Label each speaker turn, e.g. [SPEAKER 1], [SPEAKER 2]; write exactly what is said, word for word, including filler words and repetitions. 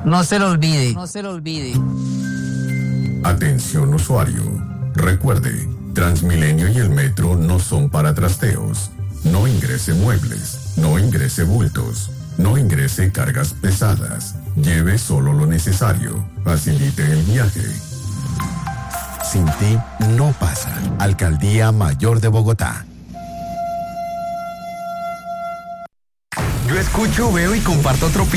[SPEAKER 1] No se lo olvide. No se lo olvide.
[SPEAKER 2] Atención usuario. Recuerde, Transmilenio y el metro no son para trasteos. No ingrese muebles, no ingrese bultos, no ingrese cargas pesadas. Lleve solo lo necesario. Facilite el viaje.
[SPEAKER 3] Sin ti no pasa. Alcaldía Mayor de Bogotá.
[SPEAKER 4] Yo escucho, veo y comparto otro